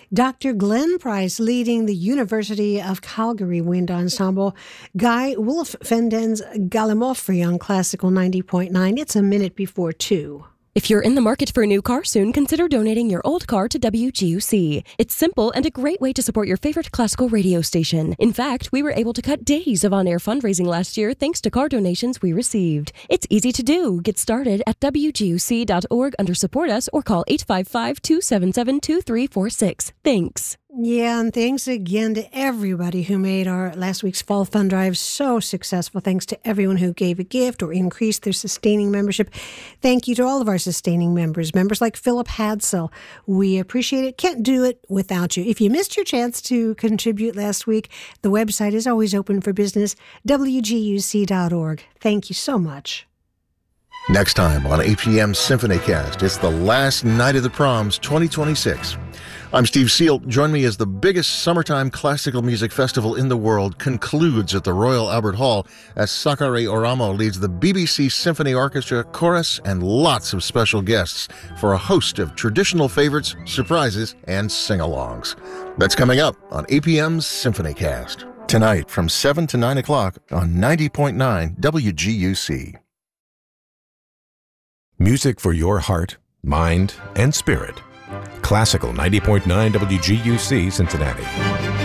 Dr. Glenn Price leading the University of Calgary Wind Ensemble. Guy Wolfenden's Gallimaufry on Classical 90.9. It's a minute before 2. If you're in the market for a new car soon, consider donating your old car to WGUC. It's simple and a great way to support your favorite classical radio station. In fact, we were able to cut days of on-air fundraising last year thanks to car donations we received. It's easy to do. Get started at WGUC.org under Support Us or call 855-277-2346. Thanks. Yeah, and thanks again to everybody who made our last week's Fall Fund Drive so successful. Thanks to everyone who gave a gift or increased their sustaining membership. Thank you to all of our sustaining members like Philip Hadsell. We appreciate it. Can't do it without you. If you missed your chance to contribute last week, the website is always open for business, WGUC.org. Thank you so much. Next time on APM SymphonyCast, it's the last night of the Proms 2026. I'm Steve Seal. Join me as the biggest summertime classical music festival in the world concludes at the Royal Albert Hall as Sakari Oramo leads the BBC Symphony Orchestra, chorus, and lots of special guests for a host of traditional favorites, surprises, and sing-alongs. That's coming up on APM's SymphonyCast. Tonight from 7 to 9 o'clock on 90.9 WGUC. Music for your heart, mind, and spirit. Classical 90.9 WGUC Cincinnati.